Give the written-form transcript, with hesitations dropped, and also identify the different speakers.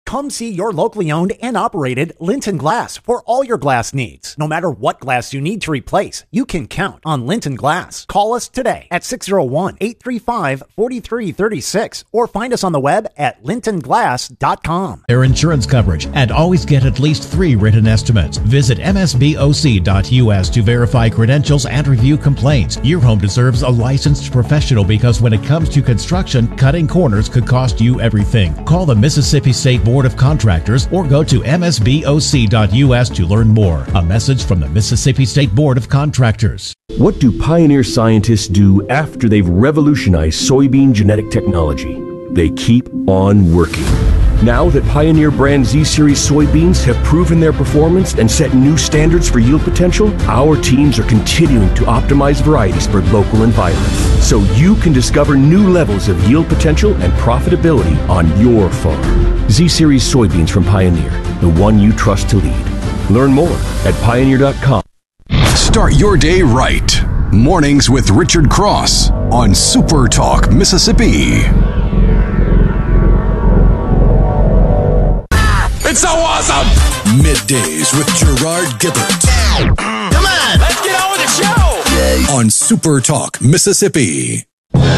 Speaker 1: Come see your locally owned and operated Linton Glass for all your glass needs. No matter what glass you need to replace, you can count on Linton Glass. Call us today at 601-835-4336 or find us on the web at lintonglass.com.
Speaker 2: Their insurance coverage and always get at least 3 written estimates. Visit msboc.us to verify credentials and review complaints. Your home deserves a licensed professional because when it comes to construction, cutting corners could cost you everything. Call the Mississippi State Board of Contractors or go to msboc.us to learn more. A message from the Mississippi State Board of Contractors.
Speaker 3: What do Pioneer scientists do after they've revolutionized soybean genetic technology? They keep on working. Now that Pioneer brand Z-Series soybeans have proven their performance and set new standards for yield potential, our teams are continuing to optimize varieties for local environments, so you can discover new levels of yield potential and profitability on your farm. Z-Series soybeans from Pioneer, the one you trust to lead. Learn more at pioneer.com.
Speaker 4: Start your day right. Mornings with Richard Cross on Super Talk Mississippi.
Speaker 5: It's so awesome!
Speaker 4: Middays with Gerard Gibbert.
Speaker 5: Come on, let's get on with the show!
Speaker 4: On Super Talk Mississippi.